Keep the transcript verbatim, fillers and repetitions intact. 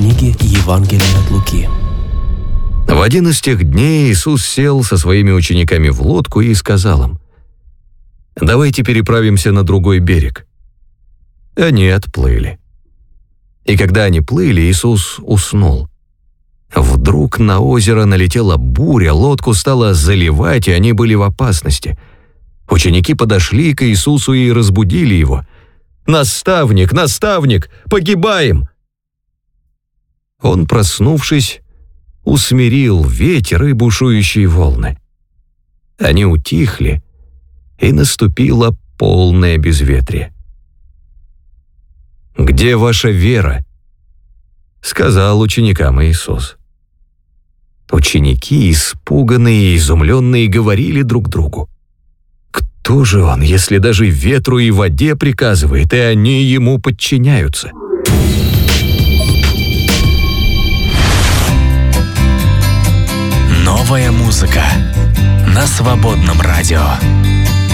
книги Евангелия от Луки. В один из тех дней Иисус сел со своими учениками в лодку и сказал им: «Давайте переправимся на другой берег». Они отплыли. И когда они плыли, Иисус уснул. Вдруг на озеро налетела буря, лодку стало заливать, и они были в опасности. Ученики подошли к Иисусу и разбудили его. «Наставник, наставник, погибаем!» Он, проснувшись, усмирил ветер и бушующие волны. Они утихли, и наступило полное безветрие. «Где ваша вера?» — сказал ученикам Иисус. Ученики, испуганные и изумленные, говорили друг другу: «Кто же он, если даже ветру и воде приказывает, и они ему подчиняются?» Новая музыка на Свободном радио.